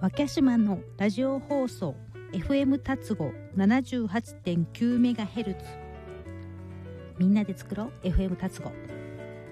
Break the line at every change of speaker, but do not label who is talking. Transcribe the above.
わきゃしまのラジオ放送 FM 達語 78.9MHz。 みんなで作ろう FM 達語。